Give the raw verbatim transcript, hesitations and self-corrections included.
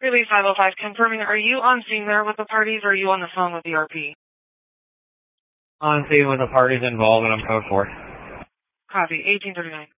Relief five oh five, confirming, are you on scene there with the parties, or are you on the phone with the R P? On scene with the parties involved, and I'm code four. Copy, eighteen thirty-nine.